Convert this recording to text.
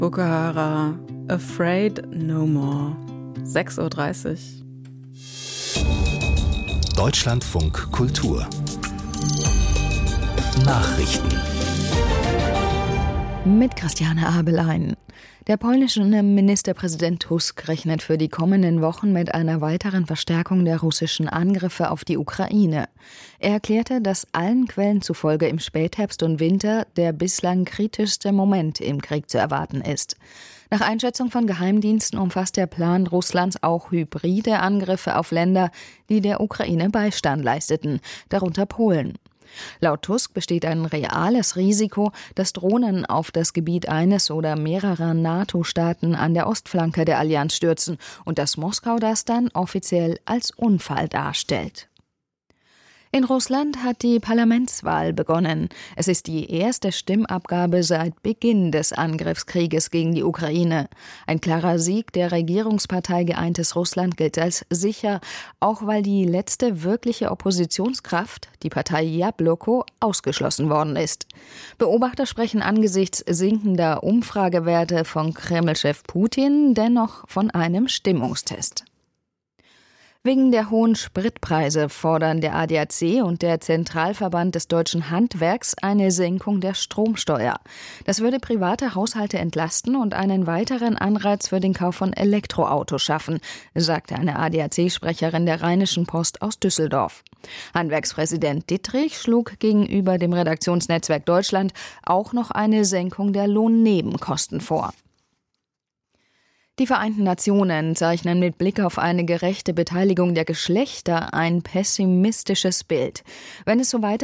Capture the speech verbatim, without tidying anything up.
Boko Haram, Afraid No More. sechs Uhr dreißig. Deutschlandfunk Kultur. Nachrichten. Mit Christiane Abelein. Der polnische Ministerpräsident Tusk rechnet für die kommenden Wochen mit einer weiteren Verstärkung der russischen Angriffe auf die Ukraine. Er erklärte, dass allen Quellen zufolge im Spätherbst und Winter der bislang kritischste Moment im Krieg zu erwarten ist. Nach Einschätzung von Geheimdiensten umfasst der Plan Russlands auch hybride Angriffe auf Länder, die der Ukraine Beistand leisteten, darunter Polen. Laut Tusk besteht ein reales Risiko, dass Drohnen auf das Gebiet eines oder mehrerer NATO-Staaten an der Ostflanke der Allianz stürzen und dass Moskau das dann offiziell als Unfall darstellt. In Russland hat die Parlamentswahl begonnen. Es ist die erste Stimmabgabe seit Beginn des Angriffskrieges gegen die Ukraine. Ein klarer Sieg der Regierungspartei Geeintes Russland gilt als sicher, auch weil die letzte wirkliche Oppositionskraft, die Partei Jabloko, ausgeschlossen worden ist. Beobachter sprechen angesichts sinkender Umfragewerte von Kreml-Chef Putin dennoch von einem Stimmungstest. Wegen der hohen Spritpreise fordern der A D A C und der Zentralverband des deutschen Handwerks eine Senkung der Stromsteuer. Das würde private Haushalte entlasten und einen weiteren Anreiz für den Kauf von Elektroautos schaffen, sagte eine A D A C-Sprecherin der Rheinischen Post aus Düsseldorf. Handwerkspräsident Dittrich schlug gegenüber dem Redaktionsnetzwerk Deutschland auch noch eine Senkung der Lohnnebenkosten vor. Die Vereinten Nationen zeichnen mit Blick auf eine gerechte Beteiligung der Geschlechter ein pessimistisches Bild. Wenn es so weiter